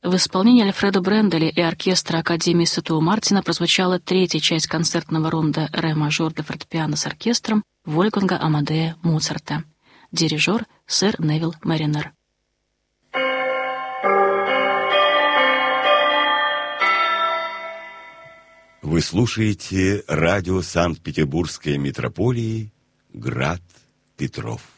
В исполнении Альфредо Бренделя и оркестра Академии Святого Мартина прозвучала третья часть концертного ронда «Ре-мажор» для фортепиано с оркестром Вольфганга Амадея Моцарта. Дирижер сэр Невил Маринер. Вы слушаете радио Санкт-Петербургской метрополии «Град Петров».